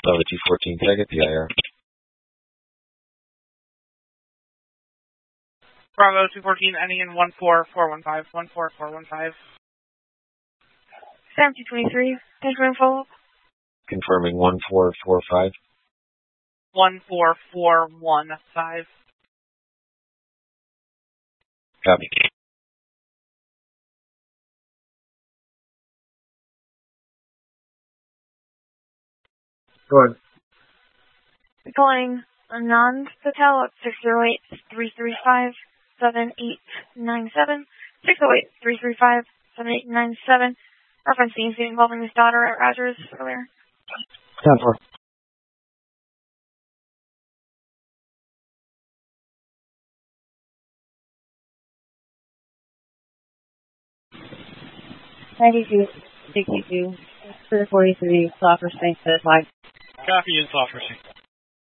Bravo 214, can I get the IR? Bravo 214, ending in 14415. 14415. Sam 223, confirm follow-up. Confirming 1445. 14415. Copy. Go ahead. Calling Anand Patel at 608-335-7897. 608-335-7897. Referencing incident involving his daughter at Rogers earlier. 10-4. For the 43, software space to the flag. Copy in software sync.